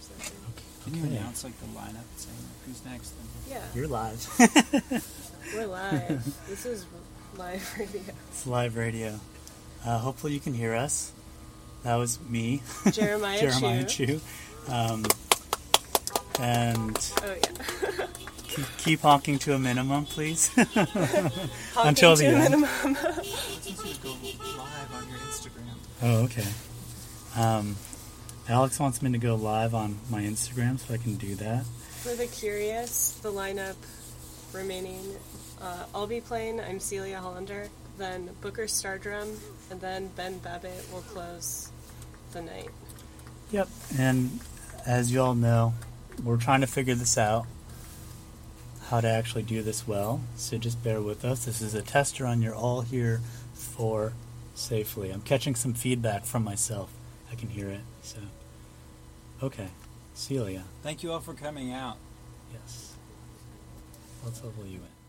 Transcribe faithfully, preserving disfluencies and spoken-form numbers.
session. Okay. Can you Okay. announce like the lineup, saying like, who's next? And Yeah, You're live. we're live. This is live radio. It's live radio. Uh, hopefully you can hear us. That was me, Jeremiah, Jeremiah Chu. Chu. Um, and Oh yeah. keep, keep honking to a minimum, please. Honking Until to the a end. minimum. I want you to go live on your Instagram. Oh, okay. Um, Alex wants me to go live on my Instagram, so I can do that. For the curious, the lineup remaining, uh, I'll be playing. I'm Celia Hollander. Then Booker Stardrum, and then Ben Babbitt will close the night. Yep. And as you all know, we're trying to figure this out, how to actually do this well. So just bear with us. This is a test run you're all here for safely. I'm catching some feedback from myself. I can hear it. So, okay. Celia. Thank you all for coming out. Yes. Let's level you in.